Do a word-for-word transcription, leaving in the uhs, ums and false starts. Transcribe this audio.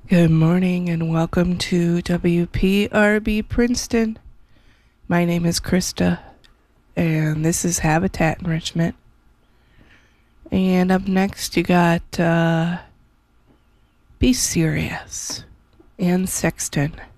Good morning and welcome to W P R B Princeton. My name is Krista and this is Habitat Enrichment. And up next you got uh, Be Serious and Sexton.